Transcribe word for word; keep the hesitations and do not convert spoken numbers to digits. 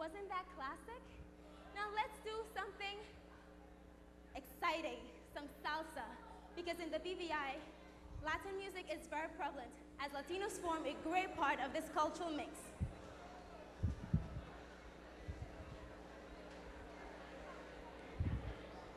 Wasn't that classic? Now let's do something exciting, some salsa, because in the B V I, Latin music is very prevalent, as Latinos form a great part of this cultural mix.